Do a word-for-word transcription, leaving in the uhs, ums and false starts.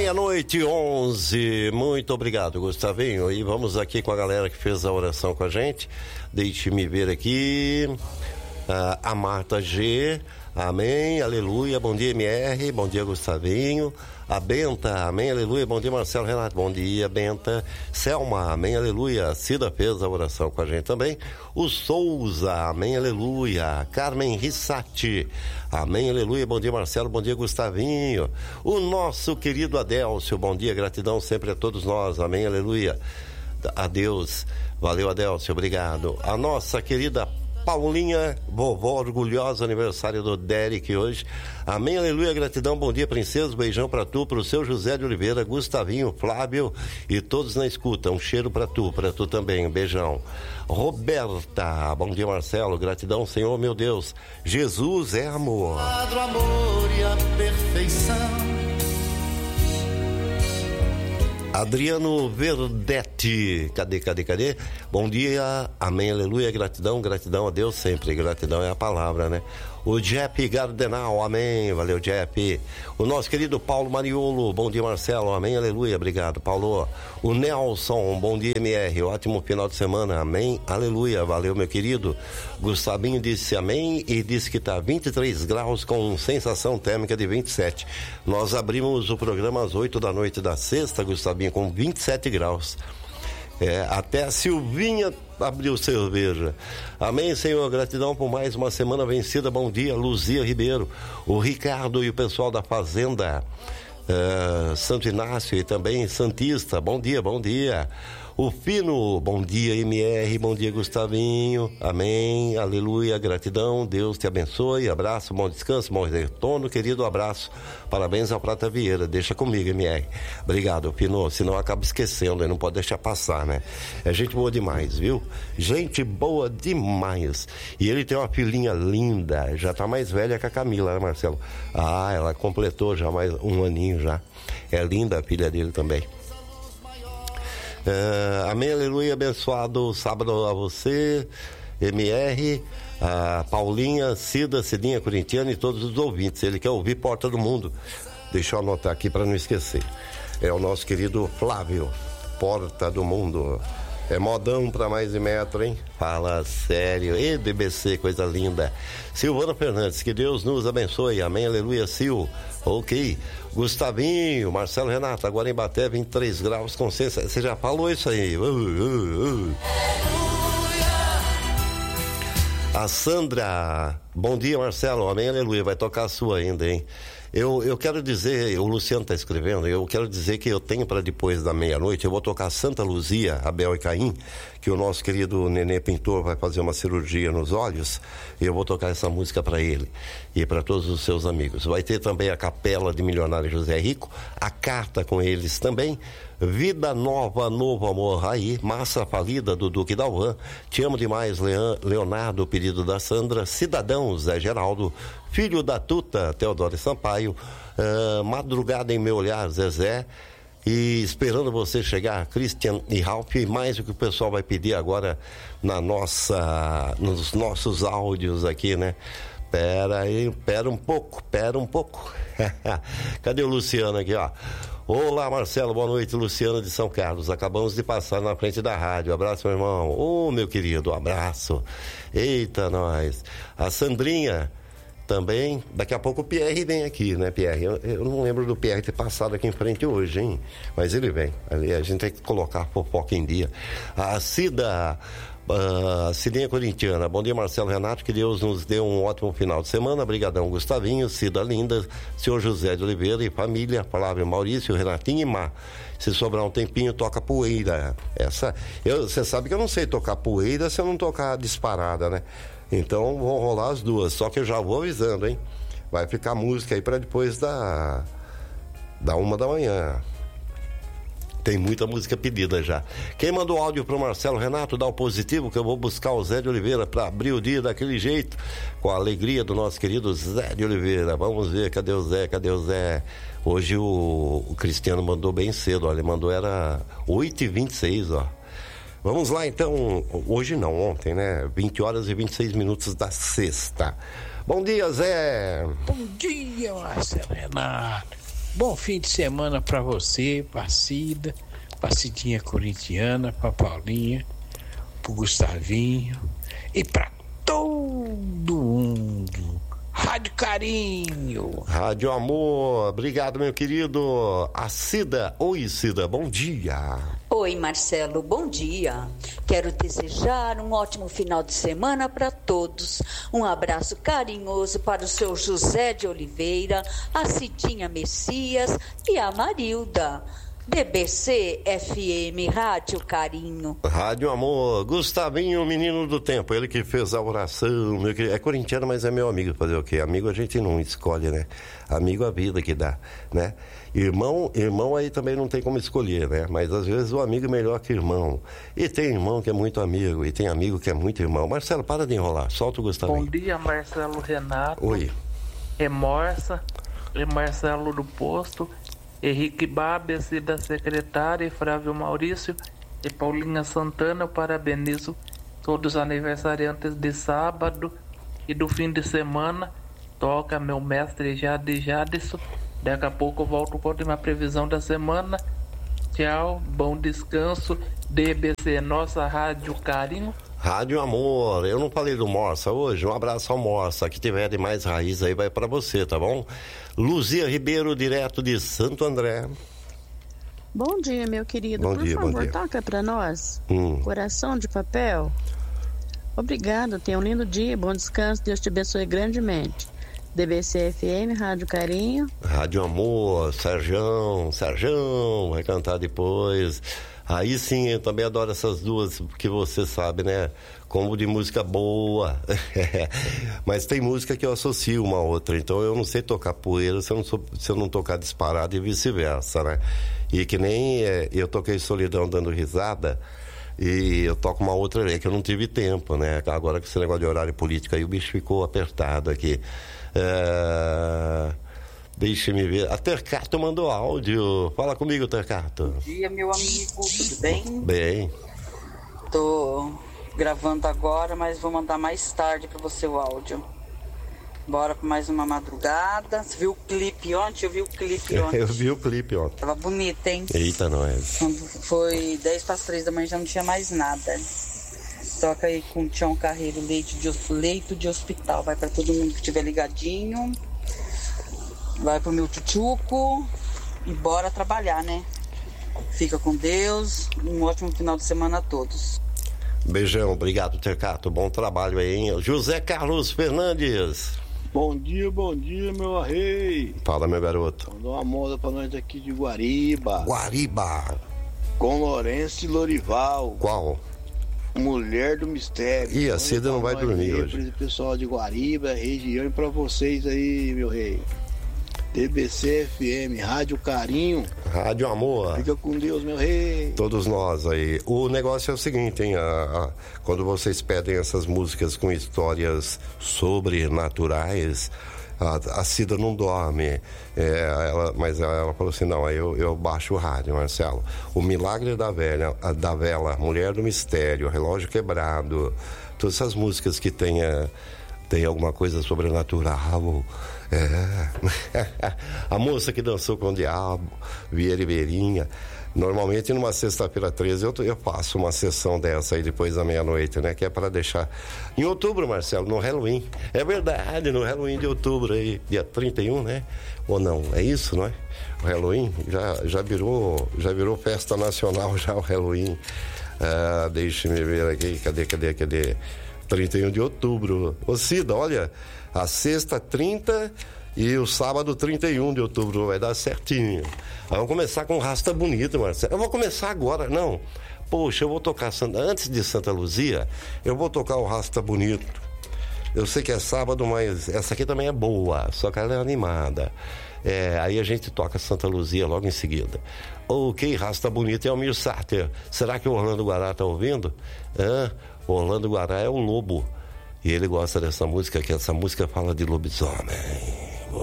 Meia-noite, onze. Muito obrigado, Gustavinho. E vamos aqui com a galera que fez a oração com a gente. Deixe-me ver aqui. Ah, a Marta G. Amém, aleluia. Bom dia, M R. Bom dia, Gustavinho. A Benta, amém, aleluia. Bom dia, Marcelo Renato. Bom dia, Benta. Selma, amém, aleluia. A Cida fez a oração com a gente também. O Souza, amém, aleluia. Carmen Rissati, amém, aleluia. Bom dia, Marcelo. Bom dia, Gustavinho. O nosso querido Adélcio, bom dia, gratidão sempre a todos nós, amém, aleluia. Adeus, valeu, Adélcio, obrigado. A nossa querida Paulinha, vovó orgulhosa, aniversário do Derek hoje. Amém, aleluia, gratidão, bom dia, princesa, beijão pra tu, pro seu José de Oliveira, Gustavinho, Flávio e todos na escuta. Um cheiro pra tu, pra tu também, um beijão. Roberta, bom dia, Marcelo, gratidão, Senhor, meu Deus, Jesus é amor. O amor e a perfeição. Adriano Verdete, cadê, cadê, cadê? Bom dia, amém, aleluia, gratidão, gratidão a Deus sempre, gratidão é a palavra, né? O Jeff Gardenal, amém, valeu, Jeff. O nosso querido Paulo Mariolo, bom dia, Marcelo, amém, aleluia, obrigado, Paulo. O Nelson, bom dia, M R, ótimo final de semana, amém, aleluia, valeu, meu querido. Gustavinho disse amém e disse que tá vinte e três graus com sensação térmica de vinte e sete. Nós abrimos o programa às oito da noite da sexta, Gustavinho, com vinte e sete graus. É, até a Silvinha abriu cerveja. Amém, Senhor, gratidão por mais uma semana vencida. Bom dia, Luzia Ribeiro, o Ricardo e o pessoal da Fazenda é, Santo Inácio e também Santista, bom dia, bom dia. O Fino, bom dia, M R, bom dia, Gustavinho, amém, aleluia, gratidão, Deus te abençoe, abraço, bom descanso, bom retorno, querido, abraço, parabéns ao Prata Vieira, deixa comigo, M R, obrigado, Fino, senão acaba esquecendo, não pode deixar passar, né? É gente boa demais, viu? Gente boa demais, e ele tem uma filhinha linda, já tá mais velha que a Camila, né, Marcelo? Ah, ela completou já mais um aninho já, é linda a filha dele também. Uh, amém, aleluia, abençoado sábado a você, M R, a Paulinha, Cida, Cidinha Corintiana e todos os ouvintes. Ele quer ouvir Porta do Mundo. Deixa eu anotar aqui para não esquecer. É o nosso querido Flávio, Porta do Mundo. É modão pra mais de metro, hein? Fala sério. E D B C, coisa linda. Silvana Fernandes, que Deus nos abençoe. Amém, aleluia, Sil. Ok. Gustavinho, Marcelo Renato, agora em Baté, vinte e três graus com sensação. Você já falou isso aí? Uh, uh, uh. A Sandra, bom dia, Marcelo. Amém, aleluia. Vai tocar a sua ainda, hein? Eu, eu quero dizer, o Luciano está escrevendo, eu quero dizer que eu tenho para depois da meia-noite, eu vou tocar Santa Luzia, Abel e Caim, que o nosso querido Nenê Pintor vai fazer uma cirurgia nos olhos, e eu vou tocar essa música para ele e para todos os seus amigos. Vai ter também a Capela de Milionário José Rico, a carta com eles também, Vida Nova, Novo Amor, aí, Massa Falida do Duque Dalvan, Te Amo Demais, Leon, Leonardo, pedido da Sandra, Cidadão, Zé Geraldo, Filho da Tuta, Teodoro Sampaio, uh, Madrugada em Meu Olhar, Zezé, e Esperando Você Chegar, Christian e Ralph, e mais o que o pessoal vai pedir agora na nossa, nos nossos áudios aqui, né? Pera aí, pera um pouco, pera um pouco. Cadê o Luciano aqui, ó? Olá, Marcelo, boa noite, Luciano de São Carlos. Acabamos de passar na frente da rádio. Abraço, meu irmão. Ô, oh, meu querido, abraço. Eita, nós. A Sandrinha também. Daqui a pouco o Pierre vem aqui, né, Pierre? Eu, eu não lembro do Pierre ter passado aqui em frente hoje, hein? Mas ele vem. A gente tem que colocar a fofoca em dia. A Cida... Uh, Cidinha Corintiana, bom dia, Marcelo Renato, que Deus nos dê um ótimo final de semana. Brigadão, Gustavinho, Cida Linda, senhor José de Oliveira e família, palavra Maurício, Renatinho e Mar. Se sobrar um tempinho, toca poeira. Essa, você sabe que eu não sei tocar poeira se eu não tocar disparada, né? Então vão rolar as duas, só que eu já vou avisando, hein? Vai ficar música aí pra depois da da uma da manhã. Tem muita música pedida já. Quem mandou áudio pro Marcelo Renato, dá o positivo que eu vou buscar o Zé de Oliveira para abrir o dia daquele jeito, com a alegria do nosso querido Zé de Oliveira. Vamos ver, cadê o Zé, cadê o Zé? Hoje o, o Cristiano mandou bem cedo, ó, ele mandou era oito e vinte e seis, ó. Vamos lá então, hoje não, ontem, né? vinte horas e vinte e seis minutos da sexta. Bom dia, Zé. Bom dia, Marcelo Renato. Bom fim de semana para você, pra Cida, pra Cidinha corintiana, pra Paulinha, pro Gustavinho e pra todo mundo. Rádio Carinho. Rádio Amor. Obrigado, meu querido. A Cida. Oi, Cida. Bom dia. Oi, Marcelo. Bom dia. Quero desejar um ótimo final de semana para todos. Um abraço carinhoso para o seu José de Oliveira, a Cidinha Messias e a Marilda. D B C F M, Rádio Carinho. Rádio Amor. Gustavinho, menino do tempo, ele que fez a oração. Meu querido, é corintiano, mas é meu amigo. Fazer o quê? Amigo a gente não escolhe, né? Amigo a vida que dá, né? Irmão, irmão aí também não tem como escolher, né? Mas às vezes o amigo é melhor que irmão. E tem irmão que é muito amigo, e tem amigo que é muito irmão. Marcelo, para de enrolar. Solta o Gustavinho. Bom dia, Marcelo Renato. Oi. Remorsa, e Marcelo do Posto, Henrique Babes da secretária, e Flávio Maurício e Paulinha Santana. Eu parabenizo todos os aniversariantes de sábado e do fim de semana. Toca meu mestre Jade Jadson. Daqui a pouco eu volto com a última previsão da semana. Tchau, bom descanso. D B C, nossa Rádio Carinho. Rádio Amor. Eu não falei do Morsa hoje. Um abraço ao Morsa. Que tiver de mais raiz aí vai pra você, tá bom? Luzia Ribeiro, direto de Santo André. Bom dia, meu querido. Bom Por dia, favor, bom dia. toca pra nós. Hum. Coração de Papel. Obrigado, tenha um lindo dia, bom descanso, Deus te abençoe grandemente. D B C F M, Rádio Carinho. Rádio Amor, Serjão, Serjão, vai cantar depois. Aí sim, eu também adoro essas duas, que você sabe, né? Como de música boa. Mas tem música que eu associo uma a outra, então eu não sei tocar poeira se eu não, sou, se eu não tocar disparado e vice-versa, né? E que nem é, eu toquei Solidão dando risada, e eu toco uma outra, é que eu não tive tempo, né? Agora com esse negócio de horário político aí, o bicho ficou apertado aqui. É... Deixa-me ver. A Tercato mandou áudio. Fala comigo, Tercato. Bom dia, meu amigo. Tudo bem? Bem. Tô gravando agora, mas vou mandar mais tarde pra você o áudio. Bora pra mais uma madrugada. Você viu o clipe ontem? Eu vi o clipe ontem. Eu vi o clipe ontem. Tava bonito, hein? Eita, nós. Quando foi dez para as três da manhã já não tinha mais nada. Toca aí com o Tião Carreiro, leito de, leito de hospital. Vai pra todo mundo que estiver ligadinho. Vai pro meu tchutchuco e bora trabalhar, né? Fica com Deus. Um ótimo final de semana a todos. Beijão, obrigado, Tercato. Bom trabalho aí, hein? José Carlos Fernandes. Bom dia, bom dia, meu rei. Fala, meu garoto. Mandou uma moda pra nós aqui de Guariba. Guariba. Com Lourenço e Lorival. Qual? Mulher do Mistério. Ih, a Cida não vai dormir hoje. Pessoal de Guariba, região, e pra vocês aí, meu rei. D B C F M, Rádio Carinho. Rádio Amor. Fica com Deus, meu rei. Todos nós aí. O negócio é o seguinte, hein? A, a, quando vocês pedem essas músicas com histórias sobrenaturais, a, a Cida não dorme. É, ela, mas ela falou assim, não, aí eu, eu baixo o rádio, Marcelo. O Milagre da Velha, a, da Vela, Mulher do Mistério, Relógio Quebrado, todas essas músicas que tenha, tem alguma coisa sobrenatural. É. A moça que dançou com o diabo, Vieira e Veirinha. Normalmente numa sexta-feira treze eu, eu faço uma sessão dessa aí depois da meia-noite, né? Que é para deixar em outubro, Marcelo, no Halloween. É verdade, no Halloween de outubro aí, dia trinta e um, né? Ou não? É isso, não é? O Halloween já, já, virou, já virou festa nacional já o Halloween. Ah, deixa-me ver aqui, cadê, cadê, cadê? trinta e um de outubro. Ô Cida, olha, a sexta trinta e o sábado trinta e um de outubro vai dar certinho. Vamos começar com Rasta Bonita, Marcelo. Eu vou começar agora, não. Poxa, eu vou tocar, antes de Santa Luzia, eu vou tocar o Rasta Bonito. Eu sei que é sábado, mas essa aqui também é boa, só que ela é animada. É, aí a gente toca Santa Luzia logo em seguida. Ok, Rasta Bonita é o Mir Sáter. Será que o Orlando Guará tá ouvindo? Hã? O Orlando Guará é o lobo. E ele gosta dessa música, que essa música fala de lobisomem.